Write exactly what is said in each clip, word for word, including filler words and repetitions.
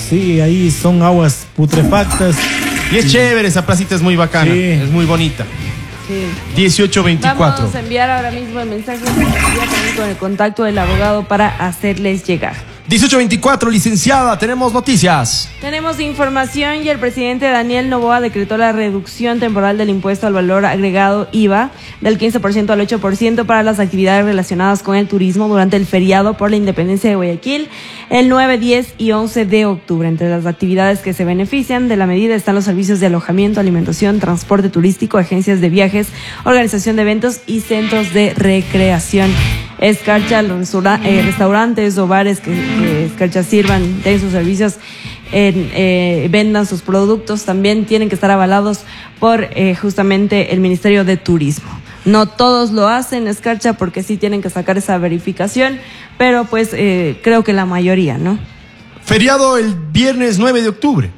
sí, ahí son aguas putrefactas. Y es chévere, esa placita es muy bacana, sí. Es muy bonita. Sí. dieciocho veinticuatro. Vamos a enviar ahora mismo el mensaje con el contacto del abogado para hacerles llegar. dieciocho veinticuatro, licenciada, tenemos noticias. Tenemos información y el presidente Daniel Noboa decretó la reducción temporal del impuesto al valor agregado I V A del quince por ciento al ocho por ciento para las actividades relacionadas con el turismo durante el feriado por la independencia de Guayaquil el nueve, diez y once de octubre. Entre las actividades que se benefician de la medida están los servicios de alojamiento, alimentación, transporte turístico, agencias de viajes, organización de eventos y centros de recreación. Escarcha, los restaura eh, restaurantes o bares que, que Escarcha sirvan, den sus servicios, eh, eh, vendan sus productos, también tienen que estar avalados por eh, justamente el Ministerio de Turismo. No todos lo hacen, Escarcha, porque sí tienen que sacar esa verificación, pero pues eh, creo que la mayoría, ¿no? Feriado el viernes nueve de octubre.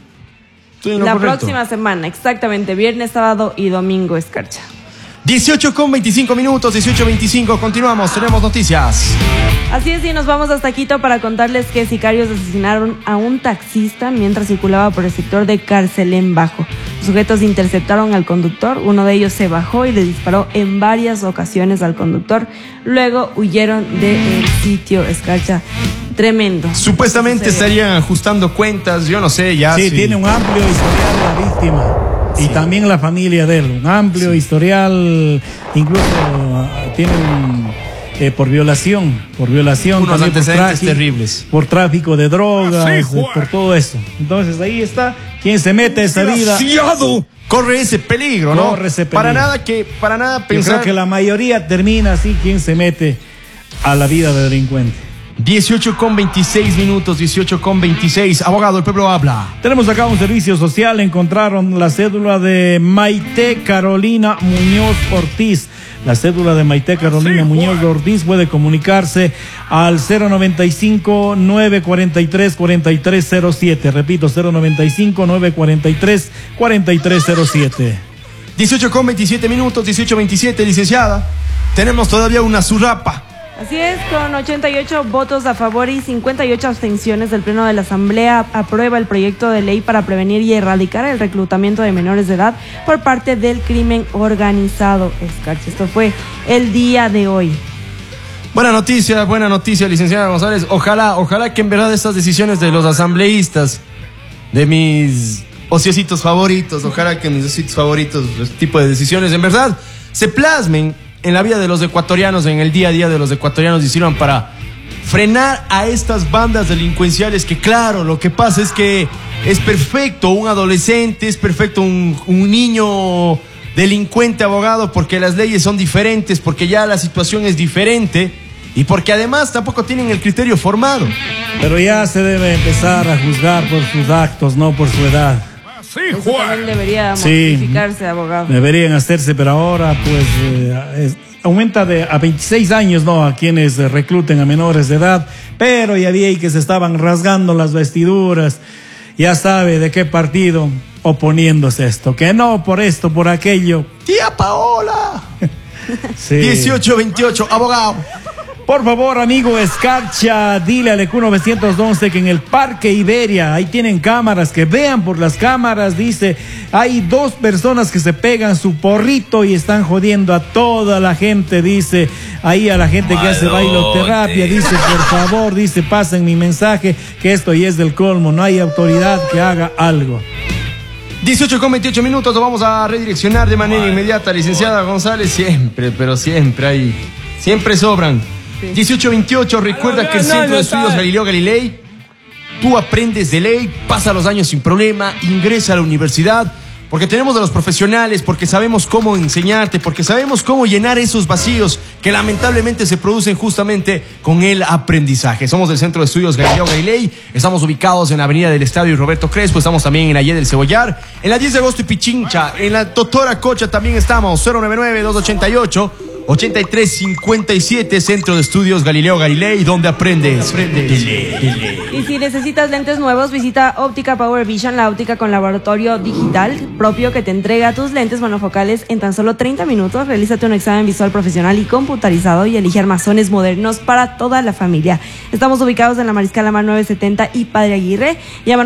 La correcto? Próxima semana, exactamente, viernes, sábado y domingo, Escarcha. dieciocho con veinticinco minutos, dieciocho veinticinco, continuamos, tenemos noticias. Así es, y nos vamos hasta Quito para contarles que sicarios asesinaron a un taxista mientras circulaba por el sector de Carcelén Bajo. Los sujetos interceptaron al conductor, uno de ellos se bajó y le disparó en varias ocasiones al conductor, luego huyeron del sitio. Escarcha, tremendo. Supuestamente estarían ajustando cuentas, yo no sé, ya. Sí, sí. Tiene un amplio historial la víctima. Y sí. También la familia de él, un amplio sí. historial, incluso uh, tiene un, eh, por violación, por violación, unos también antecedentes por tráfico, terribles, por tráfico de drogas, sí, eh, por todo eso. Entonces ahí está, quien se mete a esa vida, corre ese peligro, ¿no? Corre ese peligro. Para nada que, para nada pensar. Yo creo que la mayoría termina así, quien se mete a la vida de delincuente. dieciocho con veintiséis minutos, dieciocho con veintiséis. Abogado, el pueblo habla. Tenemos acá un servicio social. Encontraron la cédula de Maite Carolina Muñoz Ortiz. La cédula de Maite Carolina sí, Muñoz Ortiz puede comunicarse al cero noventa y cinco, nueve cuarenta y tres, cuarenta y tres cero siete. Repito, cero noventa y cinco, nueve cuarenta y tres, cuarenta y tres cero siete. dieciocho con veintisiete minutos, dieciocho veintisiete, licenciada. Tenemos todavía una surrapa. Así es, con ochenta y ocho votos a favor y cincuenta y ocho abstenciones, el Pleno de la Asamblea aprueba el proyecto de ley para prevenir y erradicar el reclutamiento de menores de edad por parte del crimen organizado. Escarcha, esto fue el día de hoy. Buena noticia, buena noticia, licenciada González. Ojalá, ojalá que en verdad estas decisiones de los asambleístas, de mis ociositos favoritos, ojalá que mis ociositos favoritos, este tipo de decisiones, en verdad, se plasmen en la vida de los ecuatorianos, en el día a día de los ecuatorianos, y sirvan para frenar a estas bandas delincuenciales que, claro, lo que pasa es que es perfecto un adolescente, es perfecto un, un niño delincuente, abogado, porque las leyes son diferentes, porque ya la situación es diferente y porque además tampoco tienen el criterio formado. Pero ya se debe empezar a juzgar por sus actos, no por su edad. Sí, eso también debería modificarse, sí, abogado. Deberían hacerse, pero ahora pues eh, es, aumenta de a veintiséis años, ¿no? A quienes eh, recluten a menores de edad, pero ya vi que se estaban rasgando las vestiduras, ya sabe de qué partido oponiéndose esto, que no por esto, por aquello. Tía Paola. Sí. dieciocho veintiocho, abogado. Por favor, amigo Escarcha, dile al E Q novecientos once que en el Parque Iberia, ahí tienen cámaras, que vean por las cámaras, dice, hay dos personas que se pegan su porrito y están jodiendo a toda la gente, dice, ahí a la gente que hace bailoterapia, dice, por favor, dice, pasen mi mensaje, que esto ya es del colmo, no hay autoridad que haga algo. dieciocho con veintiocho minutos, lo vamos a redireccionar de manera inmediata, licenciada González, siempre, pero siempre hay, siempre sobran. dieciocho veintiocho, recuerda que el Centro de Estudios Galileo Galilei, tú aprendes de ley, pasa los años sin problema, ingresa a la universidad, porque tenemos a los profesionales, porque sabemos cómo enseñarte, porque sabemos cómo llenar esos vacíos que lamentablemente se producen justamente con el aprendizaje. Somos del Centro de Estudios Galileo Galilei, estamos ubicados en la Avenida del Estadio y Roberto Crespo, estamos también en la Y del Cebollar, en la diez de agosto y Pichincha, en la Totora Cocha también estamos, cero nueve nueve, dos ochenta y ocho, ochenta y tres cincuenta y siete, Centro de Estudios Galileo Galilei, donde aprendes. aprendes. Y si necesitas lentes nuevos, visita Óptica Power Vision, la óptica con laboratorio digital propio que te entrega tus lentes monofocales en tan solo treinta minutos. Realízate un examen visual profesional y computarizado y elige armazones modernos para toda la familia. Estamos ubicados en la Mariscal Amar novecientos setenta y Padre Aguirre. Llámanos